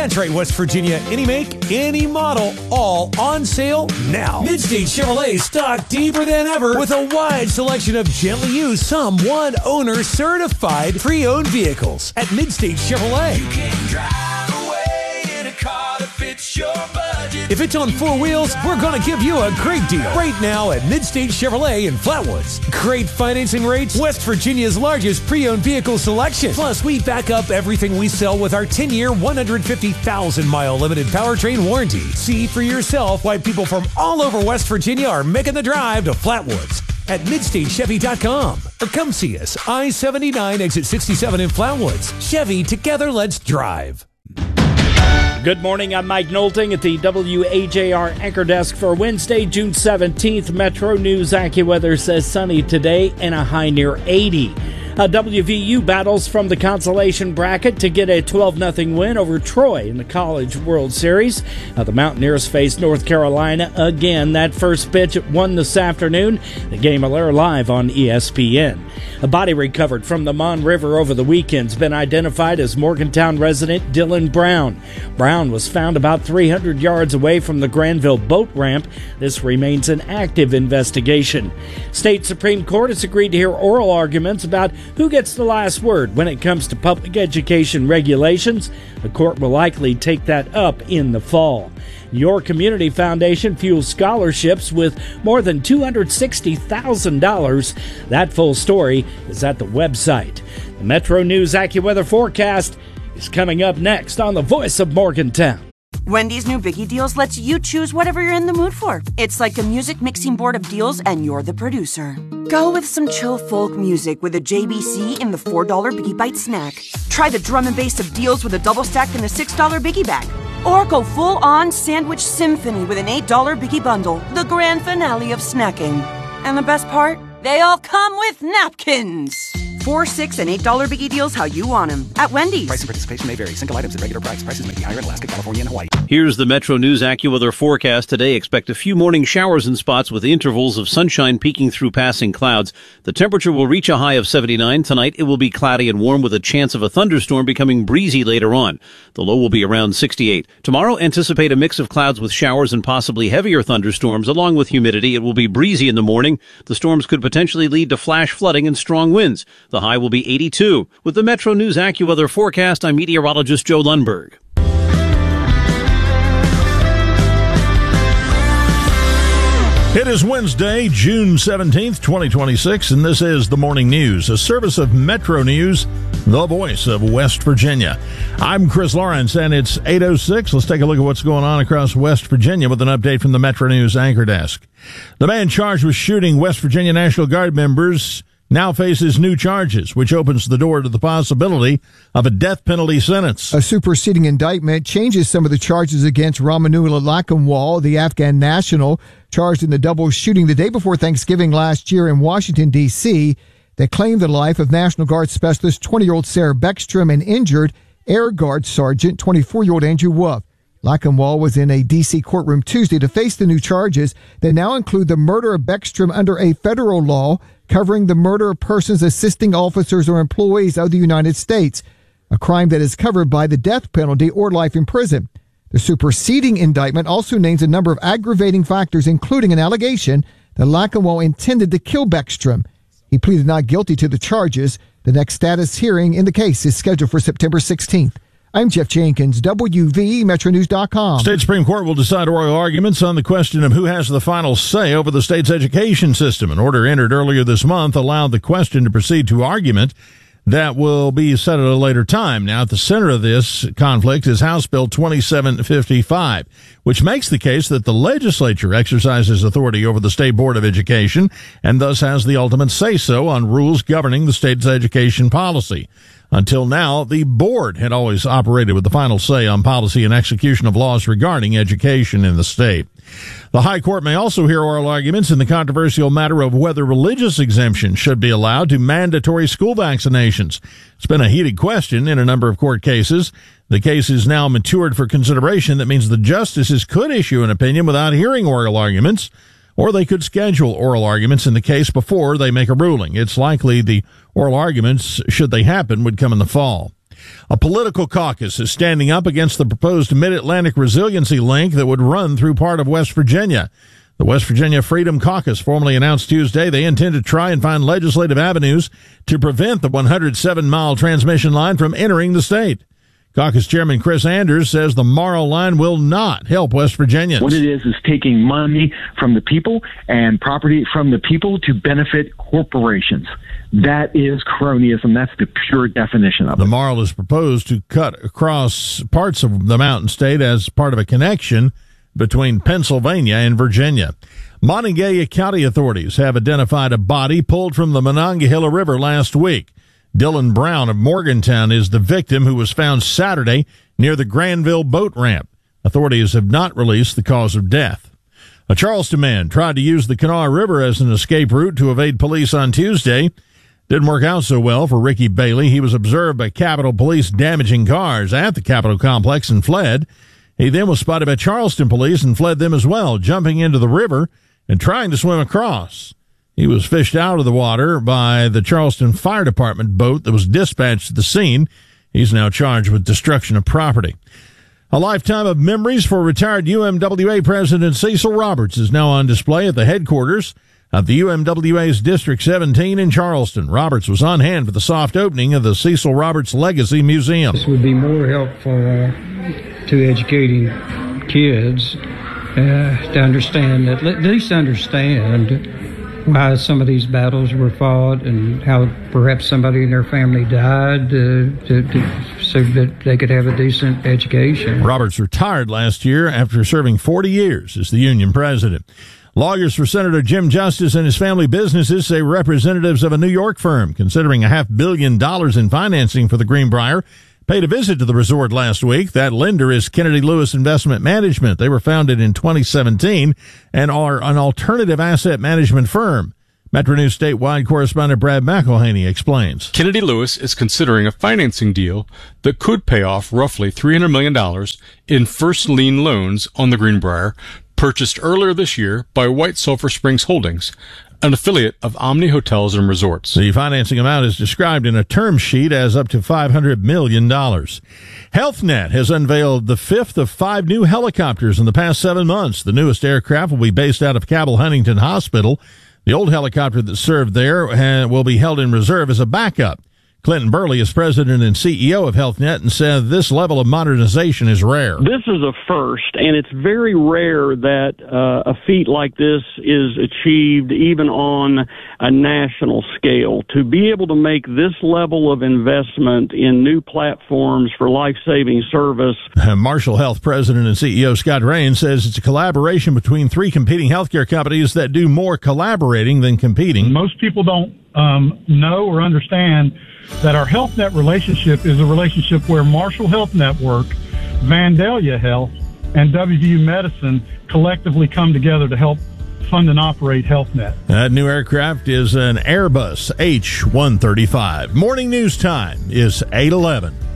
That's right, West Virginia. Any make, any model, all on sale now. Midstate Chevrolet stocked deeper than ever with a wide selection of gently used, some one-owner certified pre-owned vehicles at Midstate Chevrolet. You can drive away in a car that fits your budget. If it's on four wheels, we're going to give you a great deal. Right now at Midstate Chevrolet in Flatwoods. Great financing rates, West Virginia's largest pre-owned vehicle selection. Plus, we back up everything we sell with our 10-year, 150,000-mile limited powertrain warranty. See for yourself why people from all over West Virginia are making the drive to Flatwoods at MidstateChevy.com. Or come see us, I-79, exit 67 in Flatwoods. Chevy, together, let's drive. Good morning, I'm Mike Nolting at the WAJR Anchor Desk for Wednesday, June 17th. Metro News AccuWeather says sunny today and a high near 80. WVU battles from the consolation bracket to get a 12-0 win over Troy in the College World Series. The Mountaineers face North Carolina again. That first pitch at 1 this afternoon. The game will air live on ESPN. A body recovered from the Mon River over the weekend has been identified as Morgantown resident Dylan Brown. Brown was found about 300 yards away from the Granville boat ramp. This remains an active investigation. State Supreme Court has agreed to hear oral arguments about who gets the last word when it comes to public education regulations. The court will likely take that up in the fall. Your Community Foundation fuels scholarships with more than $260,000. That full story is at the website. The Metro News AccuWeather forecast is coming up next on the Voice of Morgantown. Wendy's new Biggie Deals lets you choose whatever you're in the mood for. It's like a music mixing board of deals, and you're the producer. Go with some chill folk music with a JBC in the $4 Biggie Bite snack. Try the drum and bass of deals with a double stack in the $6 Biggie Bag. Or go full-on sandwich symphony with an $8 Biggie Bundle, the grand finale of snacking. And the best part? They all come with napkins. $4, $6, and $8 Biggie Deals how you want them at Wendy's. Price and participation may vary. Single items at regular price. Prices may be higher in Alaska, California, and Hawaii. Here's the Metro News AccuWeather forecast today. Expect a few morning showers in spots with intervals of sunshine peeking through passing clouds. The temperature will reach a high of 79. Tonight it will be cloudy and warm with a chance of a thunderstorm becoming breezy later on. The low will be around 68. Tomorrow anticipate a mix of clouds with showers and possibly heavier thunderstorms along with humidity. It will be breezy in the morning. The storms could potentially lead to flash flooding and strong winds. The high will be 82. With the Metro News AccuWeather forecast, I'm meteorologist Joe Lundberg. It is Wednesday, June 17th, 2026, and this is the Morning News, a service of Metro News, the voice of West Virginia. I'm Chris Lawrence, and it's 8:06. Let's take a look at what's going on across West Virginia with an update from the Metro News Anchor Desk. The man charged with shooting West Virginia National Guard members now faces new charges, which opens the door to the possibility of a death penalty sentence. A superseding indictment changes some of the charges against Ramanullah Lakhanwal, the Afghan national, charged in the double shooting the day before Thanksgiving last year in Washington, D.C., that claimed the life of National Guard Specialist 20-year-old Sarah Beckstrom and injured Air Guard Sergeant 24-year-old Andrew Wolf. Lakhanwal was in a D.C. courtroom Tuesday to face the new charges that now include the murder of Beckstrom under a federal law covering the murder of persons assisting officers or employees of the United States, a crime that is covered by the death penalty or life in prison. The superseding indictment also names a number of aggravating factors, including an allegation that Lakhanwal intended to kill Beckstrom. He pleaded not guilty to the charges. The next status hearing in the case is scheduled for September 16th. I'm Jeff Jenkins, WV, MetroNews.com. State Supreme Court will decide oral arguments on the question of who has the final say over the state's education system. An order entered earlier this month allowed the question to proceed to argument that will be set at a later time. Now, at the center of this conflict is House Bill 2755, which makes the case that the legislature exercises authority over the State Board of Education and thus has the ultimate say-so on rules governing the state's education policy. Until now, the board had always operated with the final say on policy and execution of laws regarding education in the state. The High Court may also hear oral arguments in the controversial matter of whether religious exemptions should be allowed to mandatory school vaccinations. It's been a heated question in a number of court cases. The case is now matured for consideration. That means the justices could issue an opinion without hearing oral arguments, or they could schedule oral arguments in the case before they make a ruling. It's likely the oral arguments, should they happen, would come in the fall. A political caucus is standing up against the proposed Mid-Atlantic Resiliency Link that would run through part of West Virginia. The West Virginia Freedom Caucus formally announced Tuesday they intend to try and find legislative avenues to prevent the 107-mile transmission line from entering the state. Caucus Chairman Chris Anders says the Morrow line will not help West Virginians. What it is taking money from the people and property from the people to benefit corporations. That is cronyism. That's the pure definition of it. The Morrow is proposed to cut across parts of the mountain state as part of a connection between Pennsylvania and Virginia. Monongalia County authorities have identified a body pulled from the Monongahela River last week. Dylan Brown of Morgantown is the victim, who was found Saturday near the Granville boat ramp. Authorities have not released the cause of death. A Charleston man tried to use the Kanawha River as an escape route to evade police on Tuesday. Didn't work out so well for Ricky Bailey. He was observed by Capitol Police damaging cars at the Capitol complex and fled. He then was spotted by Charleston police and fled them as well, jumping into the river and trying to swim across. He was fished out of the water by the Charleston Fire Department boat that was dispatched to the scene. He's now charged with destruction of property. A lifetime of memories for retired UMWA President Cecil Roberts is now on display at the headquarters of the UMWA's District 17 in Charleston. Roberts was on hand for the soft opening of the Cecil Roberts Legacy Museum. This would be more helpful to educating kids to understand, at least understand why some of these battles were fought and how perhaps somebody in their family died so that they could have a decent education. Roberts retired last year after serving 40 years as the union president. Lawyers for Senator Jim Justice and his family businesses say representatives of a New York firm considering $500 million in financing for the Greenbrier paid a visit to the resort last week. That lender is Kennedy Lewis Investment Management. They were founded in 2017 and are an alternative asset management firm. Metro News statewide correspondent Brad McElhaney explains. Kennedy Lewis is considering a financing deal that could pay off roughly $300 million in first lien loans on the Greenbrier, purchased earlier this year by White Sulphur Springs Holdings, an affiliate of Omni Hotels and Resorts. The financing amount is described in a term sheet as up to $500 million. Health Net has unveiled the fifth of 5 new helicopters in the past 7 months. The newest aircraft will be based out of Cabell Huntington Hospital. The old helicopter that served there will be held in reserve as a backup. Clinton Burley is president and CEO of Health Net and said this level of modernization is rare. This is a first, and it's very rare that a feat like this is achieved even on a national scale. To be able to make this level of investment in new platforms for life-saving service. Marshall Health president and CEO Scott Rain says it's a collaboration between 3 competing healthcare companies that do more collaborating than competing. Most people don't know or understand that our Health Net relationship is a relationship where Marshall Health Network, Vandalia Health, and WVU Medicine collectively come together to help fund and operate Health Net. That new aircraft is an Airbus H-135. Morning news time is 8:11.